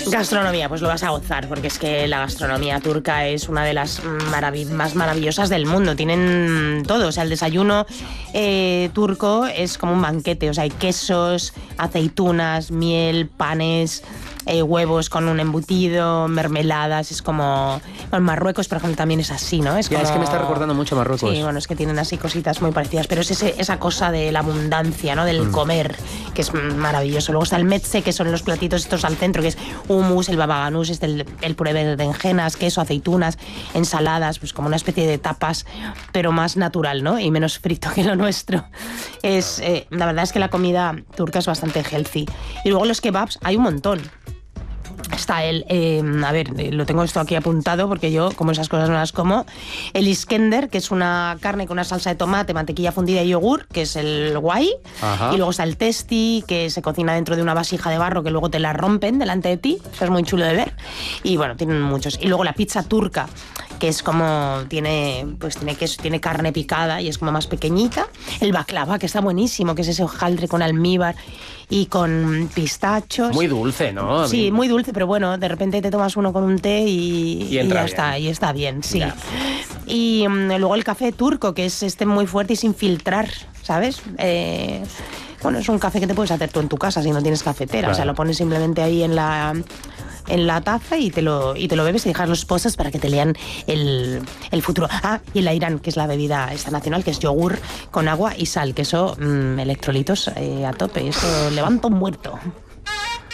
Gastronomía, pues lo vas a gozar, porque es que la gastronomía turca es una de las más maravillosas del mundo. Tienen todo, o sea, el desayuno turco es como un banquete, o sea, hay quesos, aceitunas, miel, panes, huevos con un embutido, mermeladas, es como... En Marruecos, por ejemplo, también es así, ¿no? Es que me está recordando mucho a Marruecos. Sí, bueno, es que tienen así cositas muy parecidas, pero es esa cosa de la abundancia, ¿no? Del comer, que es maravilloso. Luego está el metse, que son los platitos estos al centro, que es hummus, el baba ganoush, el puré de berenjenas, queso, aceitunas, ensaladas, pues como una especie de tapas, pero más natural, ¿no? Y menos frito que lo nuestro. La verdad es que la comida turca es bastante healthy. Y luego los kebabs, hay un montón. Está lo tengo esto aquí apuntado porque yo, como esas cosas no las como. El iskender, que es una carne con una salsa de tomate, mantequilla fundida y yogur, que es el guay. Ajá. Y luego está el testi, que se cocina dentro de una vasija de barro que luego te la rompen delante de ti. Eso es muy chulo de ver. Y bueno, tienen muchos. Y luego la pizza turca, que es como tiene queso, tiene carne picada y es como más pequeñita. El baklava, que está buenísimo, que es ese hojaldre con almíbar y con pistachos. Muy dulce, ¿no? Sí, muy dulce, pero bueno, de repente te tomas uno con un té y ya bien. está, y está bien, sí. Ya. Y luego el café turco, que es muy fuerte y sin filtrar, ¿sabes? Bueno, es un café que te puedes hacer tú en tu casa si no tienes cafetera, Claro. o sea, lo pones simplemente ahí en la taza y te lo bebes y dejas los pozos para que te lean el futuro. Ah, y el ayran, que es la bebida esta nacional, que es yogur con agua y sal, que eso, electrolitos a tope, eso levanta un muerto.